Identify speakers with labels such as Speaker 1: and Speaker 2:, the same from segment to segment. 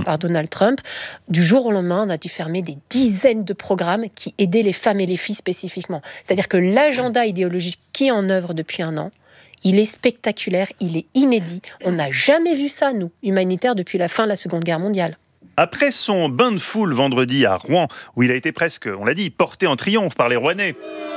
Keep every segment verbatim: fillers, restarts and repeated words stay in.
Speaker 1: par Donald Trump. Du jour au lendemain, on a dû fermer des dizaines de programmes qui aidaient les femmes et les filles spécifiquement. C'est-à-dire que l'agenda idéologique qui est en œuvre depuis un an, il est spectaculaire, il est inédit. On n'a jamais vu ça, nous, humanitaires, depuis la fin de la Seconde Guerre mondiale.
Speaker 2: Après son bain de foule vendredi à Rouen, où il a été presque, on l'a dit, porté en triomphe par les Rouennais.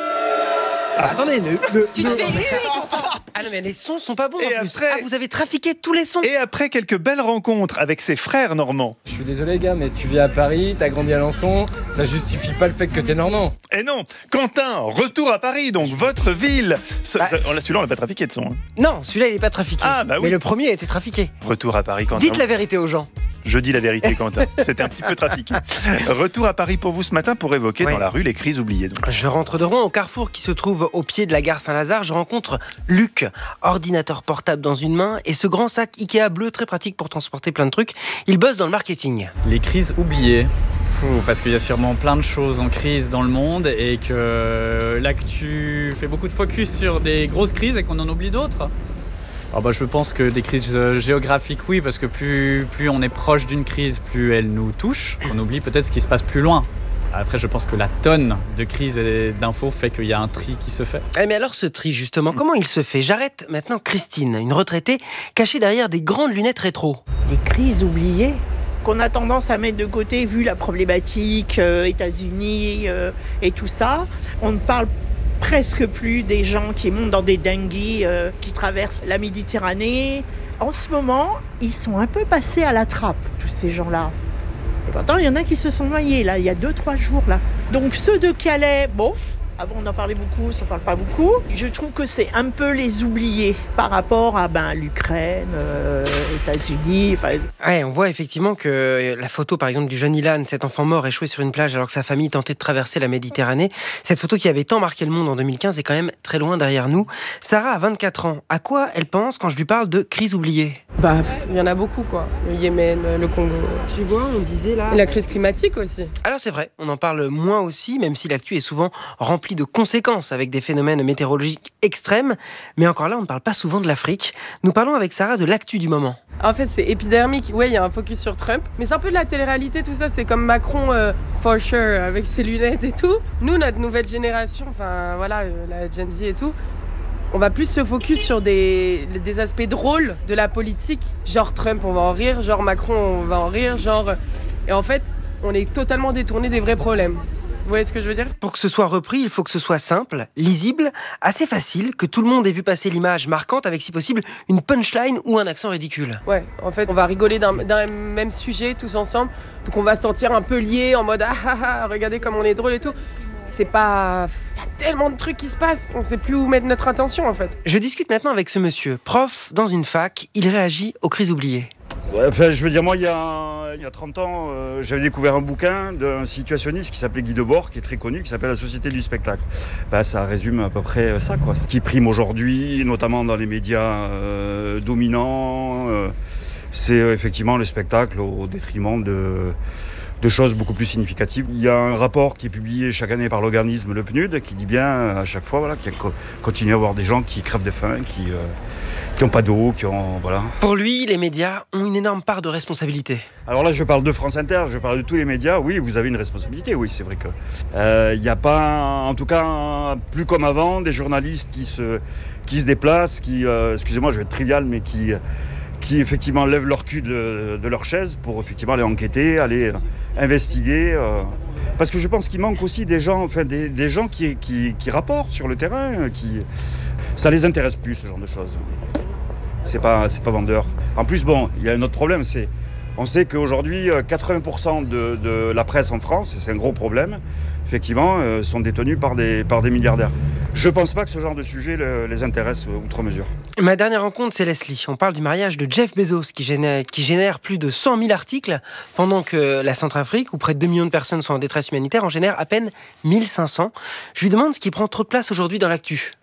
Speaker 3: Ah, attendez, ne, ne,
Speaker 4: Tu te
Speaker 3: ne-
Speaker 4: fais huer quand on- Ah non, mais les sons sont pas bons
Speaker 2: Et
Speaker 4: en plus.
Speaker 2: après-
Speaker 4: Ah, vous avez trafiqué tous les sons.
Speaker 2: Et après quelques belles rencontres avec ses frères normands.
Speaker 5: Je suis désolé gars, mais tu vis à Paris, t'as grandi à Alençon, ça justifie pas le fait que t'es normand.
Speaker 2: Et non, Quentin, retour à Paris, donc votre ville. Ce-
Speaker 4: Bah.
Speaker 2: on l'a- Celui-là, on l'a pas trafiqué de son. hein.
Speaker 4: Non, celui-là, il est pas trafiqué.
Speaker 2: Ah, bah oui.
Speaker 4: Mais le premier a été trafiqué.
Speaker 2: Retour à Paris, Quentin.
Speaker 4: Dites la vérité aux gens.
Speaker 2: Je dis la vérité, Quentin. C'était un petit peu trafiqué. Retour à Paris pour vous ce matin pour évoquer
Speaker 4: Ouais.
Speaker 2: dans la rue les crises oubliées. donc.
Speaker 4: Je rentre de Rouen au carrefour qui se trouve au pied de la gare Saint-Lazare. Je rencontre Luc, ordinateur portable dans une main et ce grand sac Ikea bleu très pratique pour transporter plein de trucs. Il bosse dans le marketing.
Speaker 5: Les crises oubliées. Fou, parce qu'il y a sûrement plein de choses en crise dans le monde et que l'actu fait beaucoup de focus sur des grosses crises et qu'on en oublie d'autres. Ah bah je pense que des crises euh, géographiques, oui, parce que plus, plus on est proche d'une crise, plus elle nous touche. On oublie peut-être ce qui se passe plus loin. Après, je pense que la tonne de crises et d'infos fait qu'il y a un tri qui se fait.
Speaker 4: Eh mais alors ce tri justement, comment il se fait? J'arrête maintenant Christine, une retraitée cachée derrière des grandes lunettes rétro.
Speaker 6: Les crises oubliées qu'on a tendance à mettre de côté vu la problématique euh, États-Unis euh, et tout ça. On ne parle presque plus des gens qui montent dans des dingues, euh, qui traversent la Méditerranée. En ce moment, ils sont un peu passés à la trappe, tous ces gens-là. Et pourtant, il y en a qui se sont noyés, là, il y a deux, trois jours, là. Donc ceux de Calais, bon, avant on en parlait beaucoup, ça ne parle pas beaucoup. Je trouve que c'est un peu les oubliés par rapport à ben, l'Ukraine, euh, États-Unis. Enfin,
Speaker 4: Ouais, on voit effectivement que la photo par exemple du jeune Ilan, cet enfant mort échoué sur une plage alors que sa famille tentait de traverser la Méditerranée, cette photo qui avait tant marqué le monde en deux mille quinze est quand même très loin derrière nous. Sarah a vingt-quatre ans. À quoi elle pense quand je lui parle de crise oubliée?
Speaker 7: Bah, il y en a beaucoup, quoi. Le Yémen, le Congo.
Speaker 3: Tu vois, on disait là...
Speaker 7: Et la crise climatique aussi.
Speaker 4: Alors c'est vrai, on en parle moins aussi, même si l'actu est souvent remplie de conséquences avec des phénomènes météorologiques extrêmes. Mais encore là, on ne parle pas souvent de l'Afrique. Nous parlons avec Sarah de l'actu du moment.
Speaker 7: En fait, c'est épidermique. Ouais, il y a un focus sur Trump. Mais c'est un peu de la télé-réalité, tout ça. C'est comme Macron, euh, for sure, avec ses lunettes et tout. Nous, notre nouvelle génération, enfin, voilà, euh, la Gen Z et tout, on va plus se focus sur des, des aspects drôles de la politique. Genre Trump, on va en rire. Genre Macron, on va en rire. Genre... Et en fait, on est totalement détourné des vrais problèmes. Vous voyez ce que je veux dire?
Speaker 4: Pour que ce soit repris, il faut que ce soit simple, lisible, assez facile, que tout le monde ait vu passer l'image marquante avec, si possible, une punchline ou un accent ridicule.
Speaker 7: Ouais, en fait, on va rigoler d'un, d'un même sujet tous ensemble. Donc on va se sentir un peu liés en mode ah ah ah, regardez comme on est drôle et tout. C'est pas... Il y a tellement de trucs qui se passent, on sait plus où mettre notre attention en fait.
Speaker 4: Je discute maintenant avec ce monsieur, prof dans une fac, il réagit aux crises oubliées.
Speaker 8: Ouais, enfin, je veux dire, moi, il y a, il y a trente ans, euh, j'avais découvert un bouquin d'un situationniste qui s'appelait Guy Debord, qui est très connu, qui s'appelle La Société du spectacle. Ben, ça résume à peu près ça, quoi. Ce qui prime aujourd'hui, notamment dans les médias euh, dominants, euh, c'est euh, effectivement le spectacle au détriment de... de choses beaucoup plus significatives. Il y a un rapport qui est publié chaque année par l'organisme le P N U D qui dit bien à chaque fois voilà, qu'il continue à y avoir des gens qui crèvent de faim, qui euh, qui n'ont pas d'eau, qui ont... Voilà.
Speaker 4: Pour lui, les médias ont une énorme part de responsabilité.
Speaker 8: Alors là, je parle de France Inter, je parle de tous les médias. Oui, vous avez une responsabilité, oui, c'est vrai que... Il euh, n'y a pas, en tout cas, plus comme avant, des journalistes qui se, qui se déplacent, qui, euh, excusez-moi, je vais être trivial, mais qui... qui effectivement lèvent leur cul de, de leur chaise pour effectivement aller enquêter, aller investiguer. Euh, parce que je pense qu'il manque aussi des gens, enfin des, des gens qui, qui, qui rapportent sur le terrain, qui ça les intéresse plus ce genre de choses. C'est pas, c'est pas vendeur. En plus, bon, il y a un autre problème, c'est on sait qu'aujourd'hui quatre-vingts pour cent de, de la presse en France, et c'est un gros problème, effectivement, euh, sont détenus par des, par des milliardaires. Je ne pense pas que ce genre de sujet le, les intéresse outre mesure.
Speaker 4: Ma dernière rencontre, c'est Leslie. On parle du mariage de Jeff Bezos qui génère, qui génère plus de cent mille articles, pendant que la Centrafrique, où près de deux millions de personnes sont en détresse humanitaire, en génère à peine mille cinq cents. Je lui demande ce qui prend trop de place aujourd'hui dans l'actu.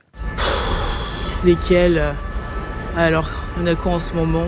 Speaker 9: Lesquels? Alors, on a quoi en ce moment?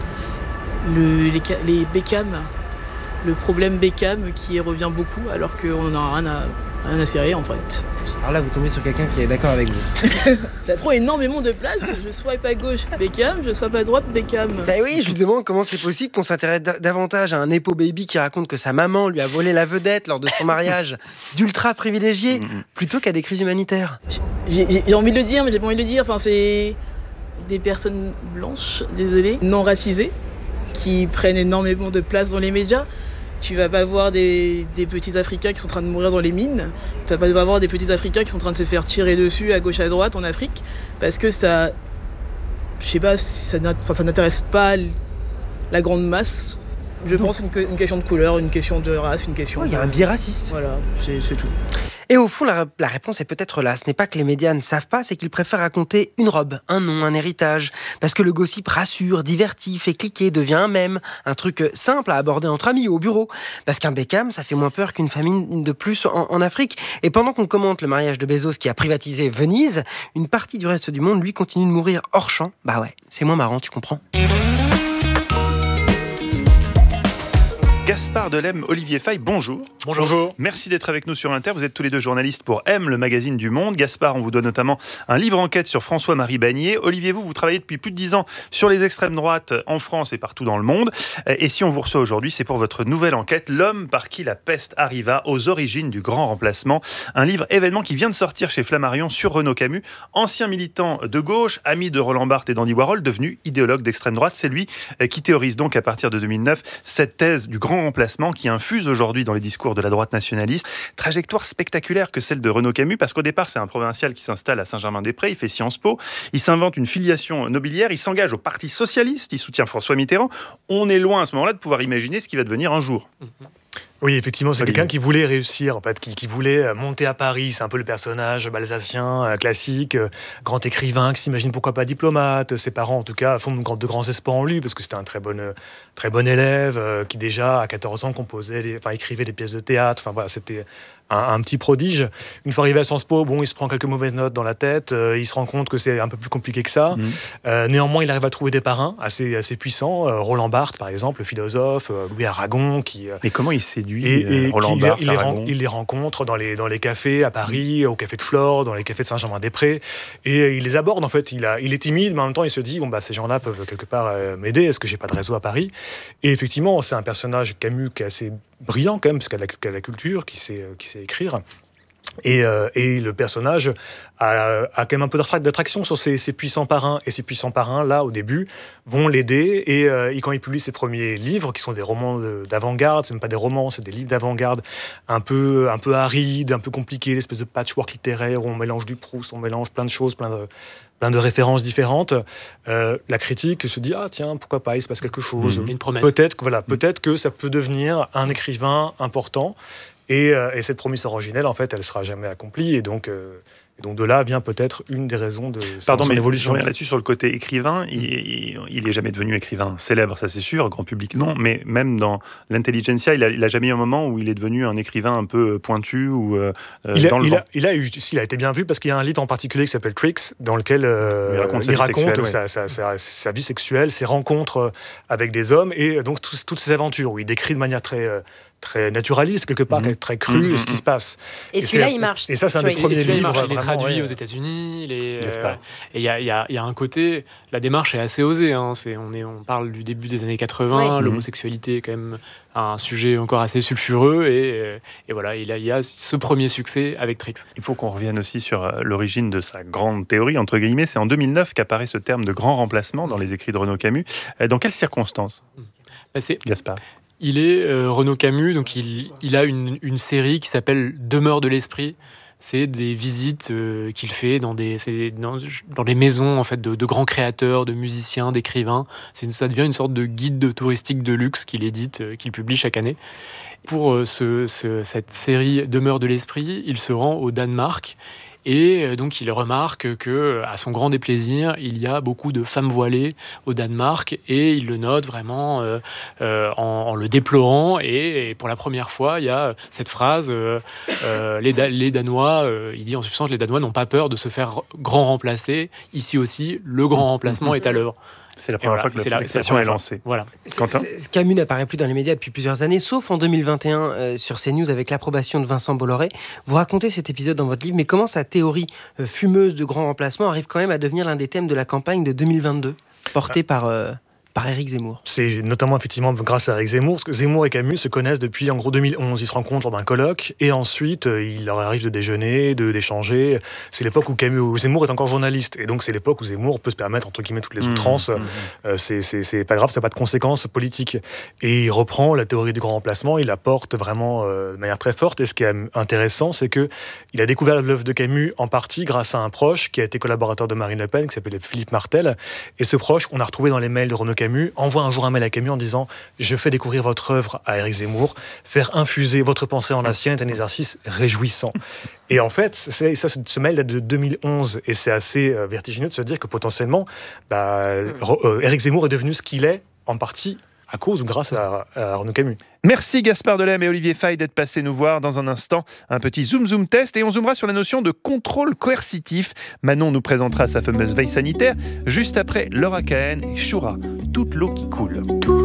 Speaker 9: Le, les, les Beckham, le problème Beckham qui revient beaucoup alors qu'on n'a rien à, rien à cirer en fait.
Speaker 4: Alors là, vous tombez sur quelqu'un qui est d'accord avec vous.
Speaker 9: Ça prend énormément de place. Je swipe à gauche, Beckham, je swipe à droite, Beckham.
Speaker 4: Bah oui, je vous demande comment c'est possible qu'on s'intéresse d- davantage à un Nepo Baby qui raconte que sa maman lui a volé la vedette lors de son mariage d'ultra privilégié, plutôt qu'à des crises humanitaires.
Speaker 9: J'ai, j'ai, j'ai envie de le dire, mais j'ai pas envie de le dire. Enfin, c'est des personnes blanches, désolé, non racisées, qui prennent énormément de place dans les médias. Tu vas pas voir des, des petits Africains qui sont en train de mourir dans les mines. Tu vas pas voir des petits Africains qui sont en train de se faire tirer dessus à gauche à droite en Afrique. Parce que ça... Je sais pas, ça, enfin, ça n'intéresse pas la grande masse. Je pense une, une question de couleur, une question de race, une question...
Speaker 4: Il oh, y a
Speaker 9: de...
Speaker 4: un biais raciste.
Speaker 9: Voilà, c'est, c'est tout.
Speaker 4: Et au fond, la, la réponse est peut-être là. Ce n'est pas que les médias ne savent pas, c'est qu'ils préfèrent raconter une robe, un nom, un héritage. Parce que le gossip rassure, divertit, fait cliquer, devient un mème. Un truc simple à aborder entre amis ou au bureau. Parce qu'un Beckham, ça fait moins peur qu'une famine de plus en, en Afrique. Et pendant qu'on commente le mariage de Bezos qui a privatisé Venise, une partie du reste du monde, lui, continue de mourir hors champ. Bah ouais, c'est moins marrant, tu comprends ?
Speaker 2: Gaspard Delem, Olivier Faye, bonjour.
Speaker 10: Bonjour. Bonjour.
Speaker 2: Merci d'être avec nous sur Inter. Vous êtes tous les deux journalistes pour M, le magazine du Monde. Gaspard, on vous doit notamment un livre enquête sur François-Marie Bagné. Olivier, vous, vous travaillez depuis plus de dix ans sur les extrêmes droites en France et partout dans le monde. Et si on vous reçoit aujourd'hui, c'est pour votre nouvelle enquête, L'homme par qui la peste arriva, aux origines du grand remplacement. Un livre événement qui vient de sortir chez Flammarion sur Renaud Camus, ancien militant de gauche, ami de Roland Barthes et d'Andy Warhol, devenu idéologue d'extrême droite. C'est lui qui théorise donc à partir de deux mille neuf cette thèse du grand remplacement qui infuse aujourd'hui dans les discours de la droite nationaliste. Trajectoire spectaculaire que celle de Renaud Camus, parce qu'au départ, c'est un provincial qui s'installe à Saint-Germain-des-Prés, il fait Sciences Po, il s'invente une filiation nobiliaire, il s'engage au Parti socialiste, il soutient François Mitterrand. On est loin à ce moment-là de pouvoir imaginer ce qui va devenir un jour.
Speaker 10: Oui, effectivement, c'est quelqu'un qui voulait réussir, en fait, qui, qui voulait monter à Paris. C'est un peu le personnage balsacien, euh, classique, euh, grand écrivain, qui s'imagine pourquoi pas diplomate. Ses parents, en tout cas, font de, de grands espoirs en lui, parce que c'était un très bon, euh, très bon élève, euh, qui déjà, à quatorze ans, composait, les, enfin, écrivait des pièces de théâtre. Enfin, voilà, c'était un, un petit prodige. Une fois arrivé à Sciences Po, bon, il se prend quelques mauvaises notes dans la tête. Euh, il se rend compte que c'est un peu plus compliqué que ça. Mmh. Euh, néanmoins, il arrive à trouver des parrains assez, assez puissants. Euh, Roland Barthes, par exemple, le philosophe, euh, Louis Aragon, qui... Euh,
Speaker 2: Mais comment il séduit
Speaker 10: et, et
Speaker 2: Roland
Speaker 10: qui,
Speaker 2: Barthes,
Speaker 10: il, les ren- il les rencontre dans les, dans les cafés à Paris, mmh. au café de Flore, dans les cafés de Saint-Germain-des-Prés, et il les aborde en fait. Il, a, il est timide, mais en même temps il se dit bon bah ces gens-là peuvent quelque part euh, m'aider. Est-ce que j'ai pas de réseau à Paris ? Et effectivement, c'est un personnage Camus qui est assez brillant quand même, parce qu'il a la, qu'il a la culture, qui sait, qui sait écrire. Et, euh, et le personnage a, a quand même un peu d'attraction sur ses, ses puissants parrains. Et ces puissants parrains, là, au début, vont l'aider. Et, euh, et quand il publie ses premiers livres, qui sont des romans de, d'avant-garde, c'est même pas des romans, c'est des livres d'avant-garde, un peu, un peu arides, un peu compliqués, l'espèce de patchwork littéraire où on mélange du Proust, on mélange plein de choses, plein de, plein de références différentes. Euh, la critique se dit, ah tiens, pourquoi pas, il se passe quelque chose.
Speaker 11: Mmh. Une promesse.
Speaker 10: Peut-être, voilà, peut-être que ça peut devenir un écrivain important. Et, euh, et cette promesse originelle, en fait, elle ne sera jamais accomplie. Et donc, euh, et donc de là vient peut-être une des raisons de
Speaker 2: Pardon,
Speaker 10: son
Speaker 2: mais
Speaker 10: évolution.
Speaker 2: Je reviens là-dessus sur le côté écrivain. Il n'est jamais devenu écrivain célèbre, ça c'est sûr, grand public non. Mais même dans l'intelligentsia, il n'a jamais eu un moment où il est devenu un écrivain un peu pointu ou euh,
Speaker 10: il a,
Speaker 2: dans le
Speaker 10: il
Speaker 2: vent.
Speaker 10: A, il, a eu, il a été bien vu parce qu'il y a un livre en particulier qui s'appelle Tricks, dans lequel euh, il raconte, il raconte sexuelle, sa, ouais. sa, sa, sa vie sexuelle, ses rencontres avec des hommes et donc tout, toutes ses aventures où il décrit de manière très... Euh, très naturaliste, quelque part, mmh. très cru, mmh. ce qui se passe.
Speaker 1: Et, et celui-là, il marche.
Speaker 10: Et ça, c'est un des premiers livres.
Speaker 11: Il, marche, il est
Speaker 10: vraiment,
Speaker 11: traduit
Speaker 10: ouais.
Speaker 11: aux États-Unis. Il est, euh, et il y a, y, a, y a un côté, la démarche est assez osée. Hein, c'est, on, est, on parle du début des années quatre-vingts, oui. L'homosexualité est quand même un sujet encore assez sulfureux. Et, et voilà, il y a, il y a ce premier succès avec Trix.
Speaker 2: Il faut qu'on revienne aussi sur l'origine de sa grande théorie, entre guillemets. C'est en deux mille neuf qu'apparaît ce terme de grand remplacement dans les écrits de Renaud Camus. Dans quelles circonstances,
Speaker 11: bah c'est...
Speaker 2: Gaspard ?
Speaker 11: Il est euh, Renaud Camus, donc il, il a une, une série qui s'appelle Demeure de l'esprit. C'est des visites euh, qu'il fait dans des, c'est dans, dans des maisons en fait, de, de grands créateurs, de musiciens, d'écrivains. C'est, ça devient une sorte de guide de touristique de luxe qu'il édite, euh, qu'il publie chaque année. Pour euh, ce, ce, cette série Demeure de l'esprit, il se rend au Danemark. Et donc, il remarque que, à son grand déplaisir, il y a beaucoup de femmes voilées au Danemark, et il le note vraiment euh, euh, en, en le déplorant. Et, et pour la première fois, il y a cette phrase euh, euh, les, da- les Danois, euh, il dit en substance, les Danois n'ont pas peur de se faire grand remplacer. Ici aussi, le grand remplacement est à l'œuvre.
Speaker 2: C'est la première
Speaker 11: voilà,
Speaker 2: fois que
Speaker 11: c'est la-
Speaker 2: l'expression
Speaker 11: c'est la
Speaker 2: est
Speaker 11: première
Speaker 2: lancée.
Speaker 11: fois. Voilà.
Speaker 2: Quentin ?
Speaker 4: C'est- c'est- Camus n'apparaît plus dans les médias depuis plusieurs années, sauf en deux mille vingt et un euh, sur CNews avec l'approbation de Vincent Bolloré. Vous racontez cet épisode dans votre livre, mais comment sa théorie euh, fumeuse de grand remplacement arrive quand même à devenir l'un des thèmes de la campagne de deux mille vingt-deux, portée par... euh, par Éric Zemmour.
Speaker 10: C'est notamment effectivement grâce à Éric Zemmour, parce que Zemmour et Camus se connaissent depuis en gros deux mille onze. Ils se rencontrent lors d'un colloque et ensuite euh, il leur arrive de déjeuner, de d'échanger. C'est l'époque où Camus, où Zemmour est encore journaliste, et donc c'est l'époque où Zemmour peut se permettre entre guillemets toutes les outrances.
Speaker 2: Mmh, mmh.
Speaker 10: Euh, c'est, c'est, c'est pas grave, ça n'a pas de conséquences politiques. Et il reprend la théorie du grand remplacement, il la porte vraiment euh, de manière très forte. Et ce qui est intéressant, c'est que il a découvert l'œuvre de Camus en partie grâce à un proche qui a été collaborateur de Marine Le Pen, qui s'appelait Philippe Martel. Et ce proche, on a retrouvé dans les mails de Renaud Camus, envoie un jour un mail à Camus en disant « Je fais découvrir votre œuvre à Éric Zemmour. Faire infuser votre pensée en la sienne est un exercice réjouissant. » Et en fait, c'est, ça, ce mail date de deux mille onze et c'est assez euh, vertigineux de se dire que potentiellement, bah, euh, Éric Zemmour est devenu ce qu'il est en partie à cause ou grâce à, à Renaud Camus.
Speaker 2: Merci Gaspard Delem et Olivier Faye d'être passés nous voir. Dans un instant, un petit zoom-zoom test et on zoomera sur la notion de contrôle coercitif. Manon nous présentera sa fameuse veille sanitaire juste après Laura Cahen et Shura, toute l'eau qui coule.